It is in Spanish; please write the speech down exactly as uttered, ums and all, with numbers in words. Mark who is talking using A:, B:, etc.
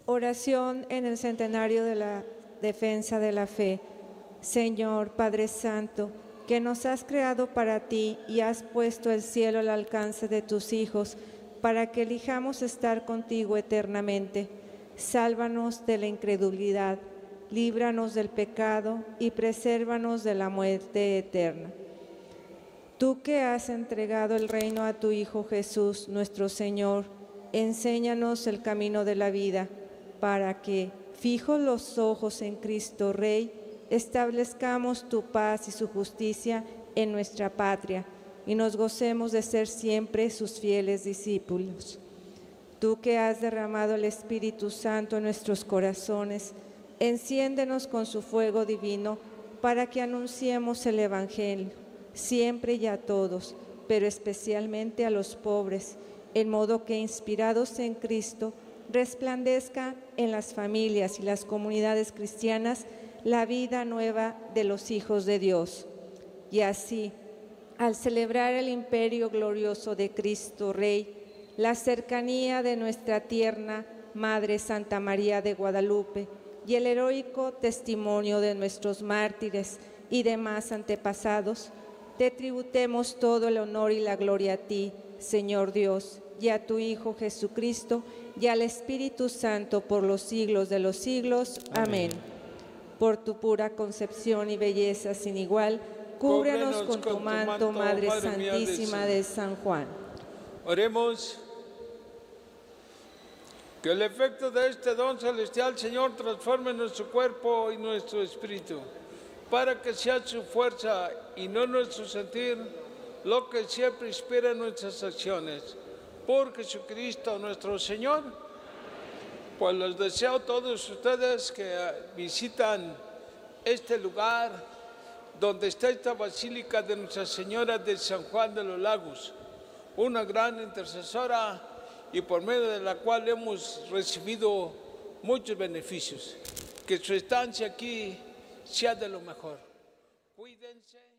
A: Oración en el centenario de la defensa de la fe. Señor Padre Santo, que nos has creado para ti y has puesto el cielo al alcance de tus hijos, para que elijamos estar contigo eternamente. Sálvanos de la incredulidad, líbranos del pecado y presérvanos de la muerte eterna. Tú que has entregado el reino a tu Hijo Jesús, nuestro Señor, enséñanos el camino de la vida, para que, fijos los ojos en Cristo Rey, establezcamos tu paz y su justicia en nuestra patria y nos gocemos de ser siempre sus fieles discípulos. Tú que has derramado el Espíritu Santo en nuestros corazones, enciéndenos con su fuego divino para que anunciemos el Evangelio, siempre y a todos, pero especialmente a los pobres, en modo que, inspirados en Cristo, resplandezca en las familias y las comunidades cristianas la vida nueva de los hijos de Dios. Y así, al celebrar el imperio glorioso de Cristo Rey, la cercanía de nuestra tierna Madre Santa María de Guadalupe y el heroico testimonio de nuestros mártires y demás antepasados, te tributemos todo el honor y la gloria a ti, Señor Dios, y a tu Hijo Jesucristo, y al Espíritu Santo por los siglos de los siglos. Amén. Amén. Por tu pura concepción y belleza sin igual, cúbrenos con, con tu manto, manto Madre, Madre Santísima de San Juan.
B: Oremos. Que el efecto de este don celestial, Señor, transforme nuestro cuerpo y nuestro espíritu, para que sea su fuerza y no nuestro sentir lo que siempre inspira nuestras acciones. Por Jesucristo nuestro Señor. Pues les deseo a todos ustedes que visitan este lugar donde está esta Basílica de Nuestra Señora de San Juan de los Lagos, una gran intercesora y por medio de la cual hemos recibido muchos beneficios. Que su estancia aquí sea de lo mejor. Cuídense.